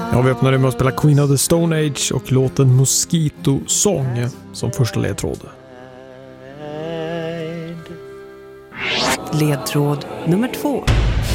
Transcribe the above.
Ja, vi öppnade med att spela Queen of the Stone Age och låten Mosquito Song som första ledtråd. Ledtråd nummer 2.